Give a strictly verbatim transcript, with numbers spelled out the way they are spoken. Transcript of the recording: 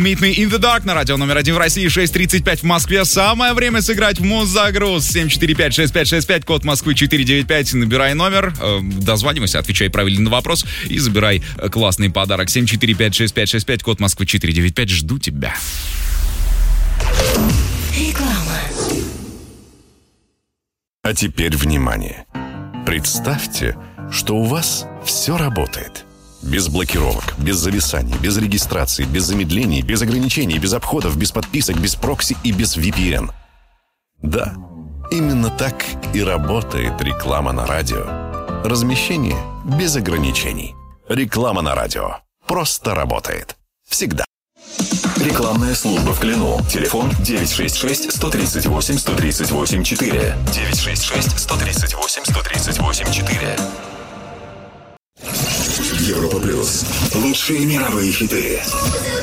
Meet Me in the Dark на радио номер один в России, шесть тридцать пять в Москве. Самое время сыграть в Муззагруз. семь четыре пять шесть пять шесть пять, код Москвы четыре девять пять. Набирай номер, э, дозванивайся, отвечай правильно на вопрос и забирай классный подарок. семь четыре пять шесть пять шесть пять, код Москвы четыре девять пять. Жду тебя. Реклама. А теперь внимание. Представьте, что у вас все работает. Без блокировок, без зависаний, без регистрации, без замедлений, без ограничений, без обходов, без подписок, без прокси и без ви пи эн. Да, именно так и работает реклама на радио. Размещение без ограничений. Реклама на радио. Просто работает. Всегда. Рекламная служба в Клину. Телефон девять шесть шесть сто тридцать восемь сто тридцать восемь четыре. девять шесть шесть сто тридцать восемь сто тридцать восемь четыре. Европа плюс. Лучшие мировые хиты.